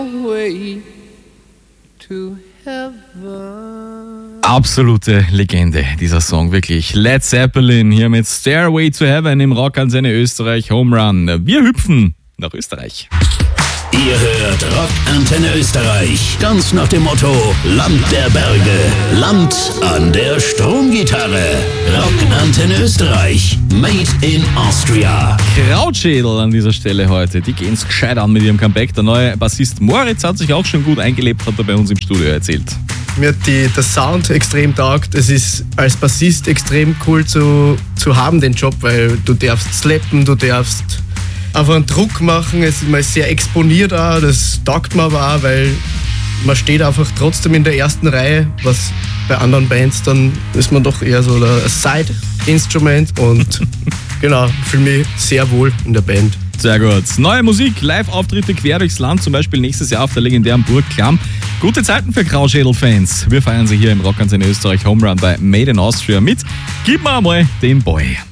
Way to heaven. Absolute Legende, dieser Song, wirklich. Led Zeppelin hier mit Stairway to Heaven im Rockantenne Österreich Home Run. Wir hüpfen nach Österreich. Ihr hört Rockantenne Österreich, ganz nach dem Motto Land der Berge, Land an der Stromgitarre. Rockantenne Österreich, made in Austria. Krautschädel an dieser Stelle heute, die gehen's gescheit an mit ihrem Comeback. Der neue Bassist Moritz hat sich auch schon gut eingelebt, hat er bei uns im Studio erzählt. Mir hat der Sound extrem taugt. Es ist als Bassist extrem cool zu haben, den Job, weil du darfst slappen, du darfst einfach einen Druck machen. Es ist mal sehr exponiert auch, das taugt mir aber auch, weil man steht einfach trotzdem in der ersten Reihe, was bei anderen Bands dann ist man doch eher so ein Side-Instrument und genau, fühle mich sehr wohl in der Band. Sehr gut. Neue Musik, Live-Auftritte quer durchs Land, zum Beispiel nächstes Jahr auf der legendären Burg Klamm. Gute Zeiten für Krautschädel-Fans. Wir feiern sie hier im Rockantenne Österreich Home Run bei Made in Austria mit Gib mir einmal den Boy.